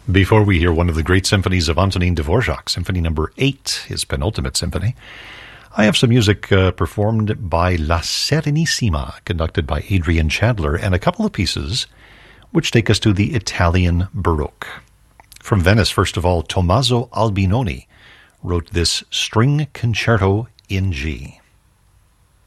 Before we hear one of the great symphonies of Antonin Dvorak, Symphony Number 8, his penultimate symphony, I have some music performed by La Serenissima, conducted by Adrian Chandler, and a couple of pieces which take us to the Italian Baroque. From Venice, first of all, Tommaso Albinoni wrote this String Concerto in G.